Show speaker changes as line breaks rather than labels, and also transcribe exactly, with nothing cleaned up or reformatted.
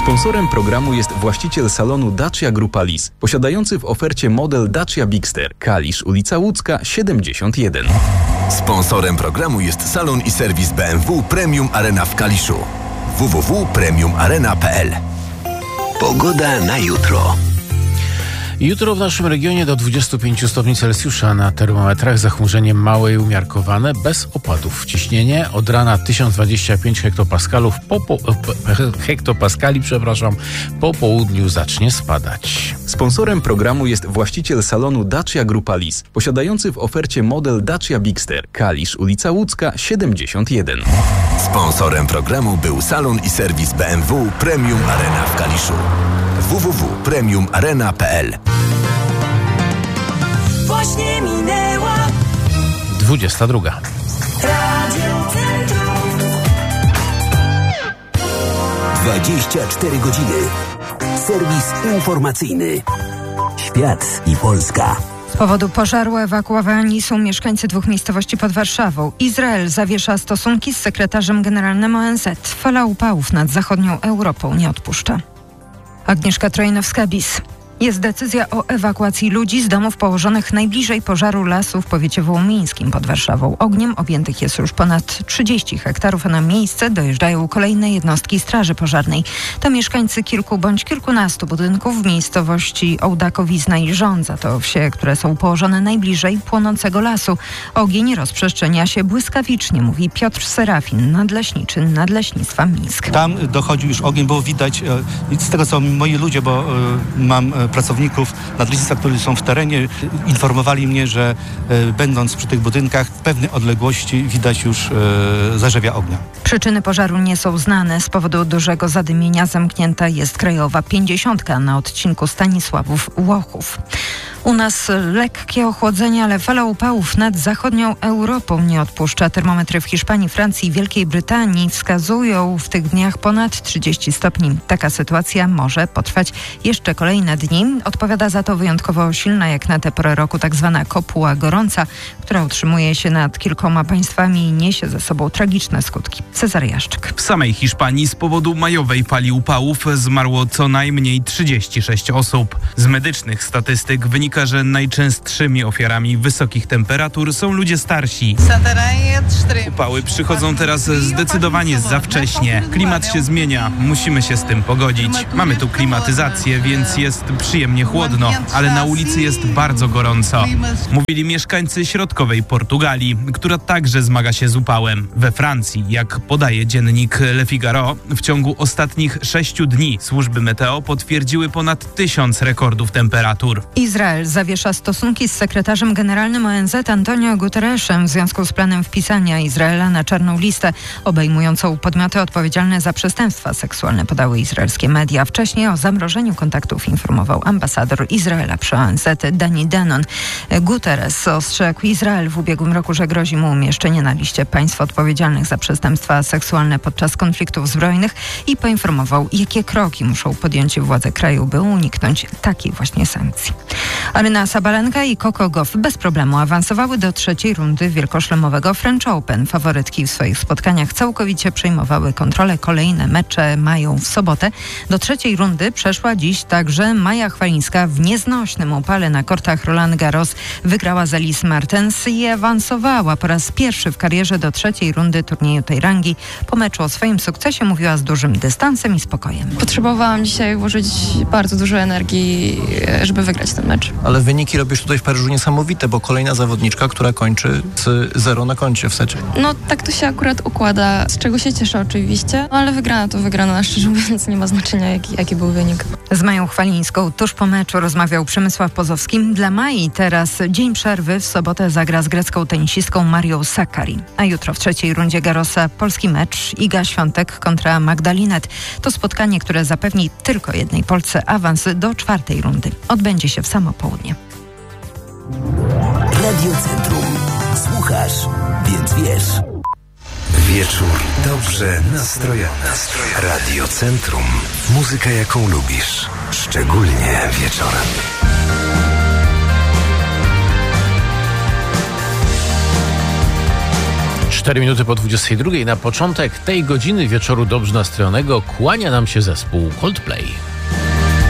Sponsorem programu jest właściciel salonu Dacia Grupa Lis, posiadający w ofercie model Dacia Bigster, Kalisz, ulica Łódzka, siedemdziesiąt jeden.
Sponsorem programu jest salon i serwis B M W Premium Arena w Kaliszu. w w w kropka premium arena kropka p l. Pogoda na jutro.
Jutro w naszym regionie do dwudziestu pięciu stopni Celsjusza na termometrach, zachmurzenie małe i umiarkowane, bez opadów. Ciśnienie od rana tysiąc dwadzieścia pięć hektopaskalów po, po, hektopaskali, przepraszam, po południu zacznie spadać.
Sponsorem programu jest właściciel salonu Dacia Grupa Lis, posiadający w ofercie model Dacia Bigster, Kalisz, ulica Łódzka, siedemdziesiąt jeden.
Sponsorem programu był salon i serwis B M W Premium Arena w Kaliszu. w w w kropka premium arena kropka p l.
Właśnie minęła
dwudziesta druga.
Radio Centrum.
dwadzieścia cztery godziny. Serwis informacyjny. Świat i Polska.
Z powodu pożaru ewakuowani są mieszkańcy dwóch miejscowości pod Warszawą. Izrael zawiesza stosunki z sekretarzem generalnym O N Z. Fala upałów nad zachodnią Europą nie odpuszcza. Agnieszka Trojnowska-Bis. Jest decyzja o ewakuacji ludzi z domów położonych najbliżej pożaru lasu w powiecie wołomińskim pod Warszawą. Ogniem objętych jest już ponad trzydzieści hektarów, a na miejsce dojeżdżają kolejne jednostki straży pożarnej. To mieszkańcy kilku bądź kilkunastu budynków w miejscowości Ołdakowizna i Żądza. To wsie, które są położone najbliżej płonącego lasu. Ogień rozprzestrzenia się błyskawicznie, mówi Piotr Serafin, nadleśniczy Nadleśnictwa Mińsk.
Tam dochodzi już ogień, było widać, z tego co moi ludzie, bo mam pracowników nadleśnictwa, którzy są w terenie, informowali mnie, że e, będąc przy tych budynkach w pewnej odległości widać już e, zarzewia ognia.
Przyczyny pożaru nie są znane. Z powodu dużego zadymienia zamknięta jest krajowa pięćdziesiątka na odcinku Stanisławów-Łochów. U nas lekkie ochłodzenie, ale fala upałów nad zachodnią Europą nie odpuszcza. Termometry w Hiszpanii, Francji i Wielkiej Brytanii wskazują w tych dniach ponad trzydzieści stopni. Taka sytuacja może potrwać jeszcze kolejne dni. Odpowiada za to wyjątkowo silna jak na tę porę roku tak zwana kopuła gorąca, która utrzymuje się nad kilkoma państwami i niesie ze sobą tragiczne skutki. Cezary Jaszczyk.
W samej Hiszpanii z powodu majowej fali upałów zmarło co najmniej trzydzieści sześć osób. Z medycznych statystyk wynika, że najczęstszymi ofiarami wysokich temperatur są ludzie starsi. Upały przychodzą teraz zdecydowanie za wcześnie. Klimat się zmienia, musimy się z tym pogodzić. Mamy tu klimatyzację, więc jest przyjemnie chłodno, ale na ulicy jest bardzo gorąco. Mówili mieszkańcy środkowej Portugalii, która także zmaga się z upałem. We Francji, jak podaje dziennik Le Figaro, w ciągu ostatnich sześciu dni służby meteo potwierdziły ponad tysiąc rekordów temperatur.
Izrael zawiesza stosunki z sekretarzem generalnym O N Z Antonio Guterresem w związku z planem wpisania Izraela na czarną listę obejmującą podmioty odpowiedzialne za przestępstwa seksualne, podały izraelskie media. Wcześniej o zamrożeniu kontaktów informował ambasador Izraela przy O N Z Dani Danon. Guterres ostrzegł Izrael w ubiegłym roku, że grozi mu umieszczenie na liście państw odpowiedzialnych za przestępstwa seksualne podczas konfliktów zbrojnych i poinformował, jakie kroki muszą podjąć władze kraju, by uniknąć takiej właśnie sankcji. Aryna Sabalenka i Coco Gauff bez problemu awansowały do trzeciej rundy wielkoszlemowego French Open. Faworytki w swoich spotkaniach całkowicie przejmowały kontrolę. Kolejne mecze mają w sobotę. Do trzeciej rundy przeszła dziś także Maja Chwalińska w nieznośnym upale na kortach Roland Garros. Wygrała z Alice Martens i awansowała po raz pierwszy w karierze do trzeciej rundy turnieju tej rangi. Po meczu o swoim sukcesie mówiła z dużym dystansem i spokojem.
Potrzebowałam dzisiaj włożyć bardzo dużo energii, żeby wygrać ten mecz.
Ale wyniki robisz tutaj w Paryżu niesamowite, bo kolejna zawodniczka, która kończy z zero na koncie w secie.
No tak to się akurat układa, z czego się cieszę oczywiście, no, ale wygrana to wygrana, szczerze mówiąc nie ma znaczenia jaki, jaki był wynik.
Z Mają Chwalińską tuż po meczu rozmawiał Przemysław Pozowski. Dla Mai teraz dzień przerwy. W sobotę zagra z grecką tenisistką Marią Sakkari. A jutro w trzeciej rundzie Garrosa polski mecz Iga Świątek kontra Magdalinet. To spotkanie, które zapewni tylko jednej Polce awans do czwartej rundy. Odbędzie się w samo południe.
Radio Centrum. Słuchasz, więc wiesz.
Wieczór dobrze nastrojony. Radio Centrum. Muzyka, jaką lubisz. Szczególnie wieczorem.
cztery minuty po dwudziestej drugiej. Na początek tej godziny wieczoru dobrze nastrojonego kłania nam się zespół Coldplay.